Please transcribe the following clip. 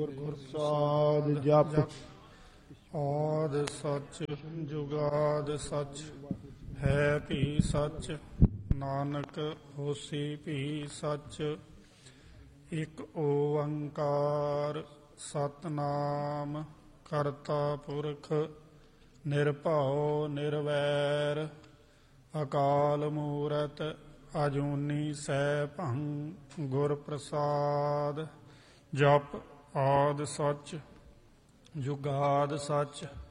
ਗੁਰ ਪ੍ਰਸਾਦ ਜਪ। ਆਦਿ ਸੱਚ ਜੁਗਾਦ ਸੱਚ, ਹੈ ਭੀ ਸੱਚ, ਨਾਨਕ ਹੋਸੀ ਭੀ ਸੱਚ। ਇਕ ਓੰਕਾਰ ਸਤਿਨਾਮ ਕਰਤਾ ਪੁਰਖ, ਨਿਰਭਉ ਨਿਰਵੈਰ। ਅਕਾਲ ਮੂਰਤ ਅਜੂਨੀ ਸੈਭੰ, ਗੁਰ ਪ੍ਰਸਾਦ ਜਪ। ਆਦਿ ਸੱਚ ਜੁਗਾਦ ਸੱਚ,